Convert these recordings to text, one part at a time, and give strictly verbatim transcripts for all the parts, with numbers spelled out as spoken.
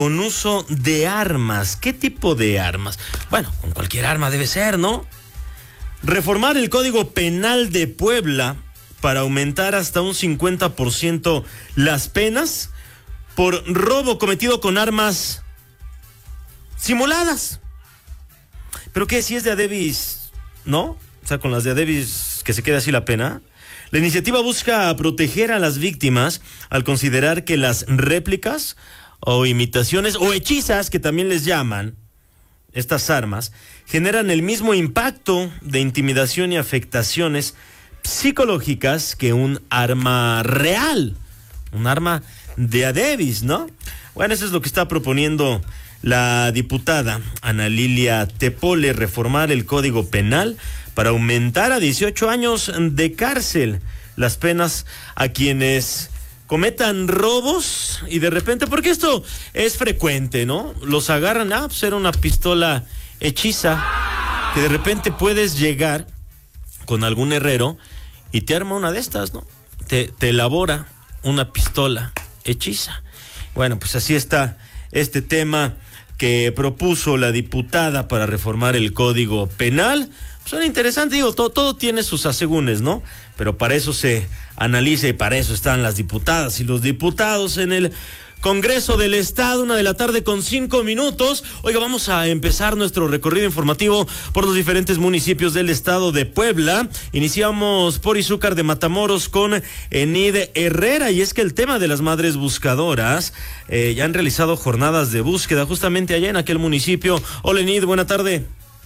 con uso de armas. ¿Qué tipo de armas? Bueno, con cualquier arma debe ser, ¿no? Reformar el Código Penal de Puebla para aumentar hasta un cincuenta por ciento las penas por robo cometido con armas simuladas. ¿Pero qué? Si es de a Davis, ¿no? O sea, con las de a Davis que se queda así la pena. La iniciativa busca proteger a las víctimas al considerar que las réplicas o imitaciones o hechizas, que también les llaman, estas armas, generan el mismo impacto de intimidación y afectaciones psicológicas que un arma real, un arma de a Davis, ¿no? Bueno, eso es lo que está proponiendo la diputada Ana Lilia Tepole, reformar el Código Penal para aumentar a dieciocho años de cárcel las penas a quienes cometan robos y de repente, porque esto es frecuente, ¿no? Los agarran, ah, pues era una pistola hechiza, que de repente puedes llegar con algún herrero y te arma una de estas, ¿no? Te, te elabora una pistola hechiza. Bueno, pues así está este tema que propuso la diputada para reformar el Código Penal. Suena interesante, digo, todo, todo tiene sus asegúnes, ¿no? Pero para eso se analiza y para eso están las diputadas y los diputados en el Congreso del Estado, una de la tarde con cinco minutos. Oiga, vamos a empezar nuestro recorrido informativo por los diferentes municipios del estado de Puebla. Iniciamos por Izúcar de Matamoros con Enid Herrera, y es que el tema de las madres buscadoras, eh, ya han realizado jornadas de búsqueda justamente allá en aquel municipio. Hola Enid, buena tarde.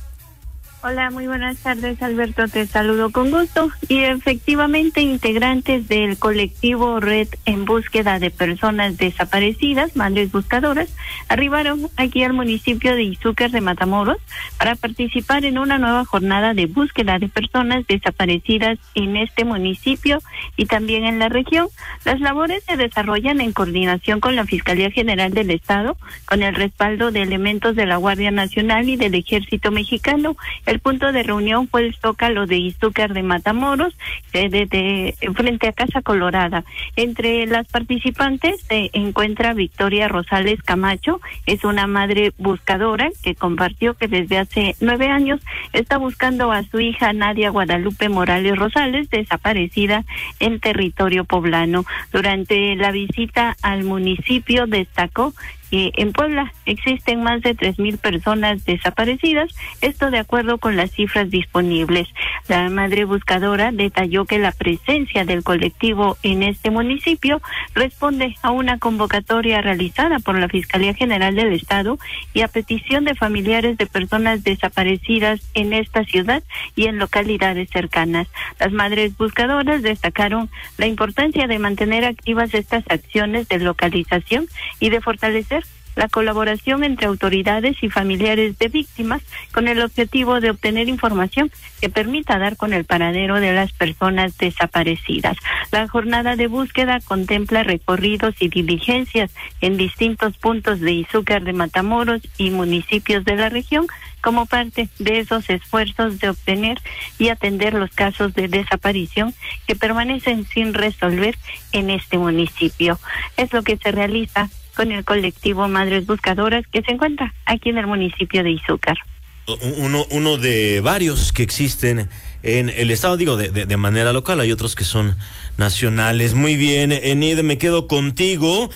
Hola, muy buenas tardes, Alberto, te saludo con gusto. Y efectivamente, integrantes del colectivo Red en Búsqueda de Personas Desaparecidas, Madres Buscadoras, arribaron aquí al municipio de Izúcar de Matamoros para participar en una nueva jornada de búsqueda de personas desaparecidas en este municipio y también en la región. Las labores se desarrollan en coordinación con la Fiscalía General del Estado, con el respaldo de elementos de la Guardia Nacional y del Ejército Mexicano. El punto de reunión fue el Zócalo de Izúcar de Matamoros, de, de, de, frente a Casa Colorada. Entre las participantes se encuentra Victoria Rosales Camacho, es una madre buscadora que compartió que desde hace nueve años está buscando a su hija Nadia Guadalupe Morales Rosales, desaparecida en territorio poblano. Durante la visita al municipio destacó que en Puebla existen más de tres mil personas desaparecidas, esto de acuerdo con las cifras disponibles. La madre buscadora detalló que la presencia del colectivo en este municipio responde a una convocatoria realizada por la Fiscalía General del Estado y a petición de familiares de personas desaparecidas en esta ciudad y en localidades cercanas. Las madres buscadoras destacaron la importancia de mantener activas estas acciones de localización y de fortalecer la colaboración entre autoridades y familiares de víctimas con el objetivo de obtener información que permita dar con el paradero de las personas desaparecidas. La jornada de búsqueda contempla recorridos y diligencias en distintos puntos de Izúcar de Matamoros y municipios de la región como parte de esos esfuerzos de obtener y atender los casos de desaparición que permanecen sin resolver en este municipio. Es lo que se realiza con el colectivo Madres Buscadoras que se encuentra aquí en el municipio de Izúcar. Uno, uno de varios que existen en el estado, digo, de, de, de manera local, hay otros que son nacionales. Muy bien, Enid, me quedo contigo.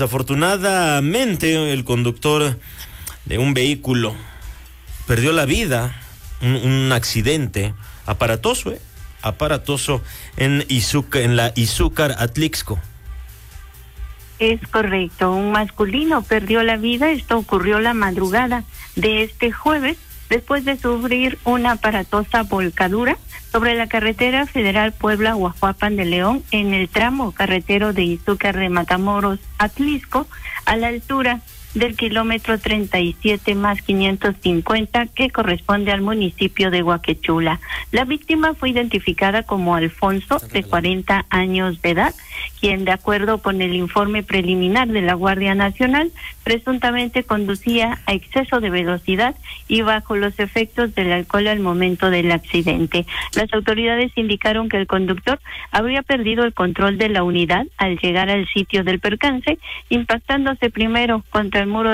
Desafortunadamente, el conductor de un vehículo perdió la vida, un, un accidente aparatoso, ¿eh? aparatoso en Izúcar, en la Izúcar Atlixco. Es correcto, un masculino perdió la vida. Esto ocurrió la madrugada de este jueves después de sufrir una aparatosa volcadura sobre la carretera federal Puebla-Huajuapan de León en el tramo carretero de Izúcar de Matamoros Atlixco, a la altura del kilómetro treinta y siete más quinientos cincuenta que corresponde al municipio de Huaquechula. La víctima fue identificada como Alfonso, de cuarenta años de edad, quien, de acuerdo con el informe preliminar de la Guardia Nacional, presuntamente conducía a exceso de velocidad y bajo los efectos del alcohol al momento del accidente. Las autoridades indicaron que el conductor habría perdido el control de la unidad al llegar al sitio del percance, impactándose primero contra el muro